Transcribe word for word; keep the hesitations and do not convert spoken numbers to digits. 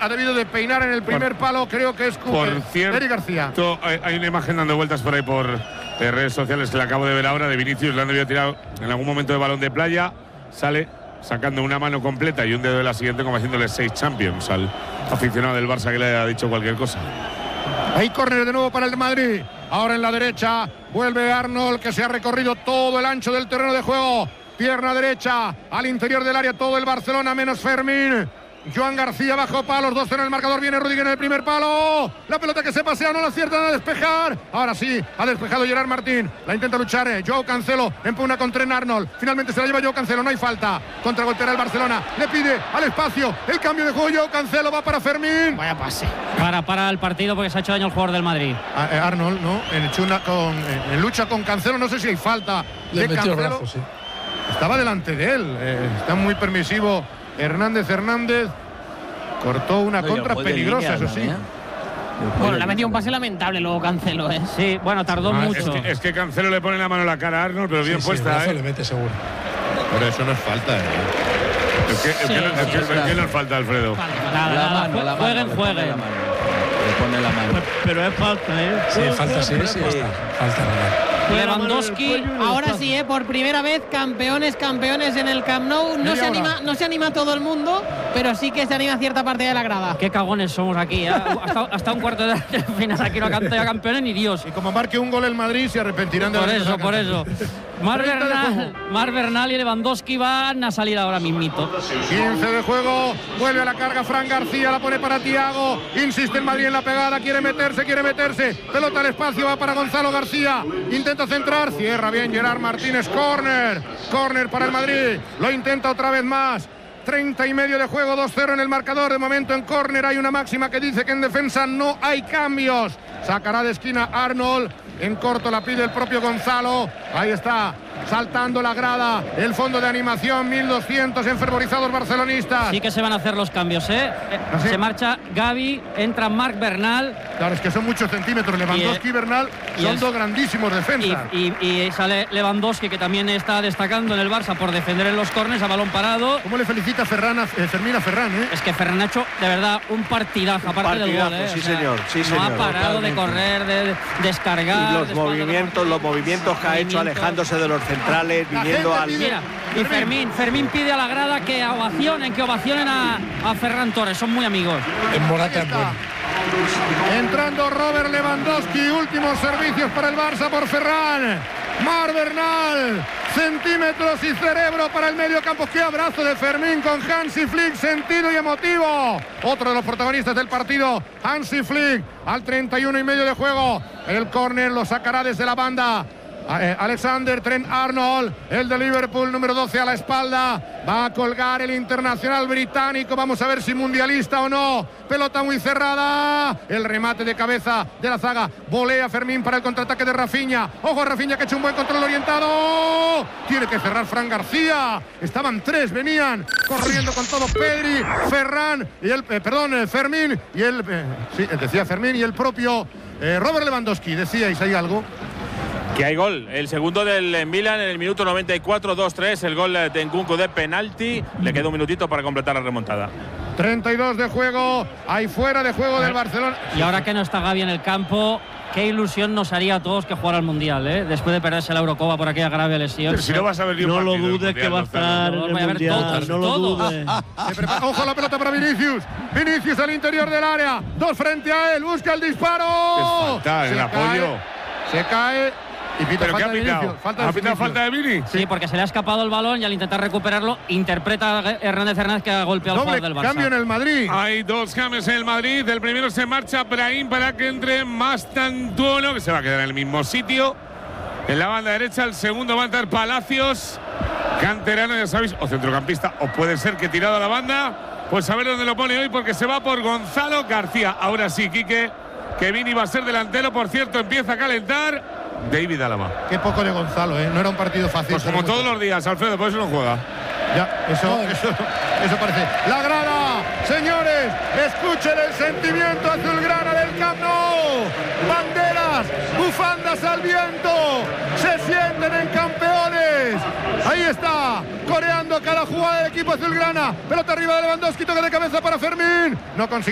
ha debido de peinar en el primer por, palo, creo que es Por eh, cierto, Eric García. Hay, hay una imagen dando vueltas por ahí por eh, redes sociales que la acabo de ver ahora de Vinicius. Le han debido tirar en algún momento de balón de playa. Sale sacando una mano completa y un dedo de la siguiente, como haciéndole seis champions al aficionado del Barça que le haya dicho cualquier cosa. Hay córner de nuevo para el de Madrid. Ahora en la derecha vuelve Arnold, que se ha recorrido todo el ancho del terreno de juego. Pierna derecha al interior del área, todo el Barcelona menos Fermín. Joan García bajo palos, dos cero en el marcador. Viene Rudiger en el primer palo. La pelota que se pasea, no la aciertan a despejar. Ahora sí, ha despejado Gerard Martín. La intenta luchar eh. Joao Cancelo, empuna con Trent Arnold. Finalmente se la lleva Joao Cancelo, no hay falta. Contragolpeará el Barcelona, le pide al espacio. El cambio de juego, Joao Cancelo va para Fermín. Vaya pase. Para, para el partido porque se ha hecho daño el jugador del Madrid. A, eh, Arnold, ¿no? En, chuna con, en, en lucha con Cancelo, no sé si hay falta le de metió Cancelo. El brazo, sí. Estaba delante de él. Eh, está muy permisivo Hernández Hernández. Cortó una no, contra peligrosa, eso sí. ¿eh? Bueno, le ha metido un pase lamentable luego Cancelo, ¿eh? Sí, bueno, tardó ah, mucho. Es que, es que Cancelo le pone la mano a la cara a Arnold, pero bien sí, puesta, sí, ¿eh? le mete seguro. Pero eso no es falta, ¿eh? Es que, es sí, que, no, es que, es que no es falta, Alfredo. Nada, la nada, mano, la jueguen, mano, jueguen. Le pone la mano. Pero, pero es falta, ¿eh? Sí, falta, sí, sí. sí. Falta, nada. Lewandowski, ahora sí, ¿eh? Por primera vez, campeones, campeones en el Camp Nou. No se, anima, no se anima todo el mundo, pero sí que se anima cierta parte de la grada. Qué cagones somos aquí, ¿eh? hasta, hasta un cuarto de final aquí no canta campeones ni Dios. Y como marque un gol el Madrid, se arrepentirán de Por eso, por eso. Mar Bernal, Mar Bernal y Lewandowski van a salir ahora mismito. quince de juego, vuelve a la carga Fran García, la pone para Thiago. Insiste el Madrid en la pegada, quiere meterse, quiere meterse. Pelota al espacio, va para Gonzalo García. Intenta centrar, cierra bien Gerard Martínez, córner, córner para el Madrid, lo intenta otra vez más. treinta y medio de juego, dos cero en el marcador. De momento en córner hay una máxima que dice que en defensa no hay cambios. Sacará de esquina Arnold, en corto la pide el propio Gonzalo. Ahí está, saltando la grada, el fondo de animación, mil doscientos enfervorizados barcelonistas. Sí que se van a hacer los cambios, ¿eh? ¿Ah, sí? Se marcha Gavi, entra Marc Bernal. Claro, es que son muchos centímetros. Lewandowski y, y Bernal son el, dos grandísimos defensas. Y, y, y sale Lewandowski, que también está destacando en el Barça por defender en los córneres a balón parado. ¿Cómo le felicita Ferran a, eh, Fermín a Ferran, eh? Es que Ferran ha hecho, de verdad, un partidazo, aparte partidazo, del gol, ¿eh? Sí, o sea, señor, sí, no señor. ha parado totalmente de correr, de descargar. Y los movimientos, los movimientos que ha hecho alejándose de los centrales, viniendo al... Mira, y Fermín, Fermín pide a la grada que ovacionen, que ovacionen a, a Ferran Torres, son muy amigos. En Morata es bueno. Entrando Robert Lewandowski, últimos servicios para el Barça por Ferran. Mar Bernal, centímetros y cerebro para el medio campo. Qué abrazo de Fermín con Hansi Flick, sentido y emotivo. Otro de los protagonistas del partido, Hansi Flick, al treinta y uno y medio de juego. El córner lo sacará desde la banda Alexander Trent Arnold, el de Liverpool, número doce a la espalda. Va a colgar el internacional británico. Vamos a ver si mundialista o no. Pelota muy cerrada. El remate de cabeza de la zaga. Volea Fermín para el contraataque de Rafinha. Ojo a Rafinha, que ha hecho un buen control orientado. Tiene que cerrar Fran García. Estaban tres, venían corriendo con todo Pedri, Ferran y el, eh, perdón, eh, Fermín y el, eh, sí, decía Fermín y el propio eh, Robert Lewandowski. Decíais ahí algo. Que hay gol, el segundo del Milan en el minuto noventa y cuatro, dos tres, el gol de Nkunku de penalti. Le queda un minutito para completar la remontada. treinta y dos de juego, hay fuera de juego del Barcelona. Y ahora que no está Gavi en el campo, qué ilusión nos haría a todos que jugara al Mundial, ¿eh? Después de perderse la Eurocopa por aquella grave lesión. Pero si no vas a ver ni un no partido, lo dudes que va a estar en el Mundial, todos, no lo todos. dudes. Ojo a la pelota para Vinicius. Vinicius al interior del área, dos frente a él, busca el disparo. Es falta, el apoyo. Se cae. Y pita ¿Pero qué ha pitado? ¿Ha pitado falta de Vini? Sí, sí, porque se le ha escapado el balón y al intentar recuperarlo, interpreta a Hernández Hernández, que ha golpeado al jugador del Barça. Cambio en el Madrid. Hay dos cambios en el Madrid. El primero se marcha Brahim para que entre Mastantuono, que se va a quedar en el mismo sitio. En la banda derecha, el segundo va a entrar Palacios, canterano, ya sabéis, o centrocampista, o puede ser que tirado a la banda. Pues a ver dónde lo pone hoy, porque se va por Gonzalo García. Ahora sí, Quique, que Vini va a ser delantero. Por cierto, empieza a calentar David Alaba. Qué poco de Gonzalo, ¿eh? No era un partido fácil. Pues como todos los días, Alfredo, por eso no juega. Ya, eso, eso, eso parece. La grada, señores, escuchen el sentimiento azulgrana del Camp Nou. Banderas, bufandas al viento, se sienten en campeones. Ahí está, coreando cada jugada del equipo azulgrana. Pelota arriba de Lewandowski, toque de cabeza para Fermín. No consigue.